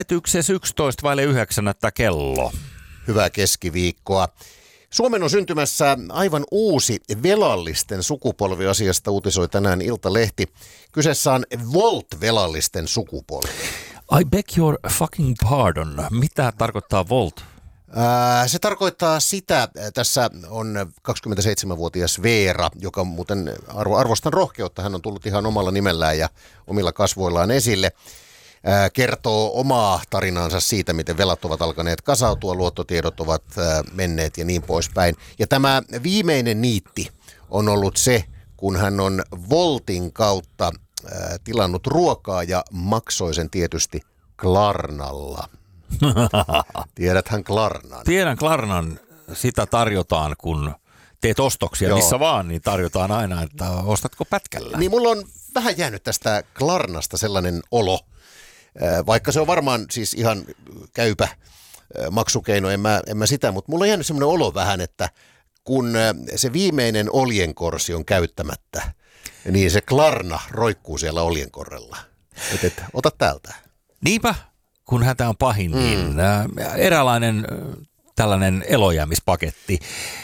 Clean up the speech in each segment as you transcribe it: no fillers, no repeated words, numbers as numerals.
Lähetyksessä 11:11 kello. Hyvää keskiviikkoa. Suomen on syntymässä aivan uusi velallisten sukupolvi. Asiasta uutisoi tänään Iltalehti. Kyseessä on Volt-velallisten sukupolvi. I beg your fucking pardon. Mitä tarkoittaa Volt? Se tarkoittaa sitä, tässä on 27-vuotias Veera, joka muuten arvostan rohkeutta. Hän on tullut ihan omalla nimellään ja omilla kasvoillaan esille. Kertoo omaa tarinaansa siitä, miten velat ovat alkaneet kasautua, luottotiedot ovat menneet ja niin poispäin. Ja tämä viimeinen niitti on ollut se, kun hän on Voltin kautta tilannut ruokaa ja maksoi sen tietysti Klarnalla. Tiedäthän Klarnan? Tiedän Klarnan. Sitä tarjotaan, kun teet ostoksia. Joo. Missä vaan, niin tarjotaan aina, että ostatko pätkällä. Niin mulla on vähän jäänyt tästä Klarnasta sellainen olo, vaikka se on varmaan siis ihan käypä maksukeino, en mä sitä, mutta mulla on jäänyt semmoinen olo vähän, että kun se viimeinen oljenkorsi on käyttämättä, niin se Klarna roikkuu siellä oljenkorrella. Et, ota täältä. Niinpä, kun hätä on pahin, niin eräänlainen tällainen elojäämispaketti.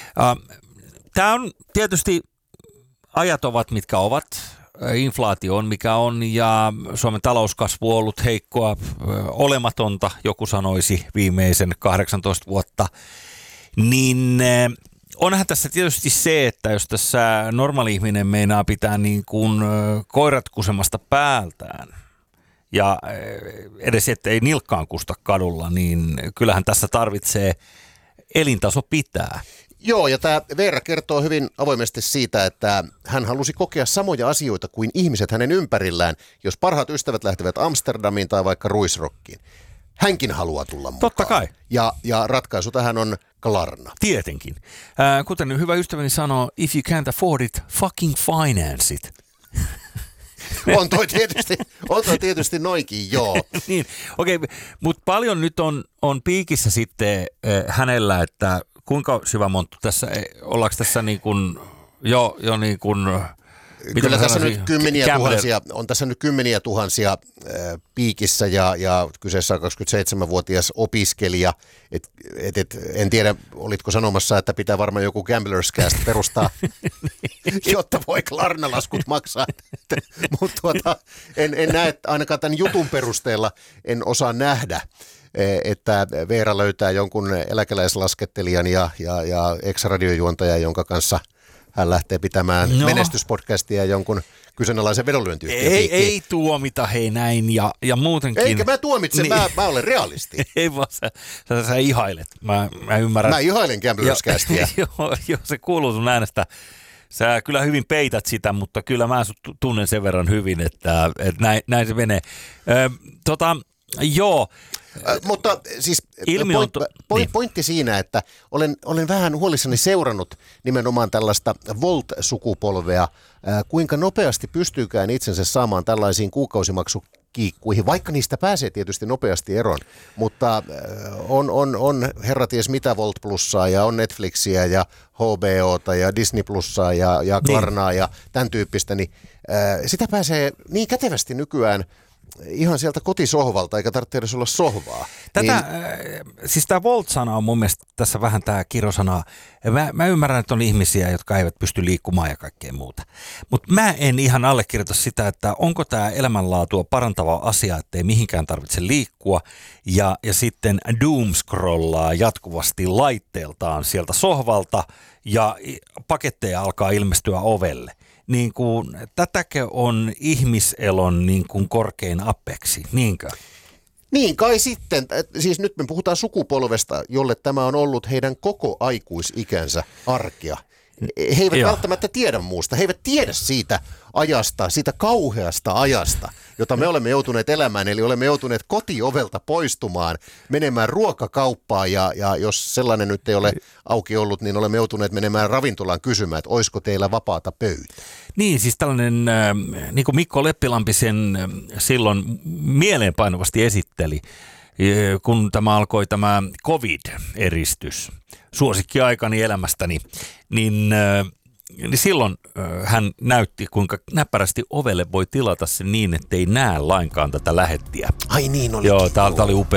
Tämä on tietysti, ajat ovat mitkä ovat. Inflaatio on mikä on ja Suomen talouskasvu on ollut heikkoa, olematonta, joku sanoisi viimeisen 18 vuotta, niin onhan tässä tietysti se, että jos tässä normaali ihminen meinaa pitää niin kuin koirat kusemasta päältään ja edes ettei nilkkaan kusta kadulla, niin kyllähän tässä tarvitsee elintaso pitää. Joo, ja tämä Veera kertoo hyvin avoimesti siitä, että hän halusi kokea samoja asioita kuin ihmiset hänen ympärillään, jos parhaat ystävät lähtevät Amsterdamiin tai vaikka Ruisrockiin. Hänkin haluaa tulla mukaan. Totta kai. Ja ratkaisu tähän on Klarna. Tietenkin. Kuten hyvä ystäväni sanoo, if you can't afford it, fucking finance it. On toi tietysti noinkin, joo. Niin, okei, mutta paljon nyt on piikissä sitten hänellä, että kuinka syvä monttu tässä, ollaanko tässä niin kuin jo niin kuin, kyllä tässä nyt kymmeniä tuhansia piikissä ja kyseessä on 27-vuotias opiskelija. En tiedä, olitko sanomassa, että pitää varmaan joku Gamblers-cast perustaa, jotta voi Klarna-laskut maksaa. Mutta en näe, ainakaan tämän jutun perusteella en osaa nähdä, että Veera löytää jonkun eläkeläislasketelijan ja ex-radiojuontajan, jonka kanssa hän lähtee pitämään menestyspodcastia jonkun kyseenalaisen vedonlyöntiyhtiön. Ei tuomita hei näin ja muutenkin. Eikä mä tuomitse, niin. mä olen realisti. Ei vaan sä ihailet. Mä ymmärrän. Mä ihailen Gamblers-castia. Joo, se kuuluu sun äänestä. Sä kyllä hyvin peität sitä, mutta kyllä mä sut tunnen sen verran hyvin, että näin se menee. Joo. Mutta siis pointti siinä, että olen vähän huolissani seurannut nimenomaan tällaista Volt-sukupolvea, kuinka nopeasti pystyykään itsensä saamaan tällaisiin kuukausimaksukiikkuihin, vaikka niistä pääsee tietysti nopeasti eroon, mutta on herraties mitä Volt Plussaa ja on Netflixiä ja HBOta ja Disney Plussaa ja Klarnaa ja tämän tyyppistä, niin sitä pääsee niin kätevästi nykyään ihan sieltä kotisohvalta, eikä tarvitse edes olla sohvaa. Siis tämä Volt-sana on mun mielestä tässä vähän tämä kirosana. Mä ymmärrän, että on ihmisiä, jotka eivät pysty liikkumaan ja kaikkea muuta. Mutta mä en ihan allekirjoita sitä, että onko tämä elämänlaatua parantava asia, ettei mihinkään tarvitse liikkua ja sitten doomscrollaa jatkuvasti laitteeltaan sieltä sohvalta ja paketteja alkaa ilmestyä ovelle. Niin kuin, tätäkö on ihmiselon niin kuin korkein apeksi, niinkö? Niin kai sitten, siis nyt me puhutaan sukupolvesta, jolle tämä on ollut heidän koko aikuisikänsä arkea. He eivät välttämättä tiedä muusta, he eivät tiedä siitä ajasta, siitä kauheasta ajasta, jota me olemme joutuneet elämään, eli olemme joutuneet kotiovelta poistumaan, menemään ruokakauppaan ja jos sellainen nyt ei ole auki ollut, niin olemme joutuneet menemään ravintolaan kysymään, että olisiko teillä vapaata pöytä. Niin, siis tällainen, niin kuin Mikko Leppilampi sen silloin mieleenpainuvasti esitteli, kun alkoi tämä COVID-eristys, suosikkiaikani elämästäni, niin niin silloin hän näytti, kuinka näppärästi ovelle voi tilata sen niin, ettei näe lainkaan tätä lähettiä. Ai niin oli. Joo, tää oli upea